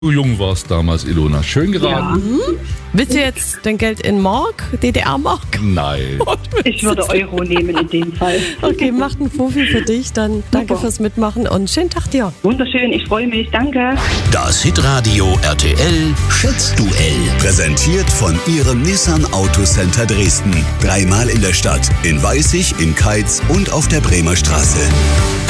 Du jung warst damals, Ilona. Schön geraten. Ja. Willst du jetzt dein Geld in Mark, DDR-Mark? Nein. Ich würde Euro nehmen in dem Fall. Okay, macht einen Fuffi für dich. Dann danke fürs Mitmachen und schönen Tag dir. Wunderschön, ich freue mich. Danke. Das Hitradio RTL Schätzduell. Präsentiert von Ihrem Nissan Autocenter Dresden. 3-mal in der Stadt, in Weißig, in Keitz und auf der Bremer Straße.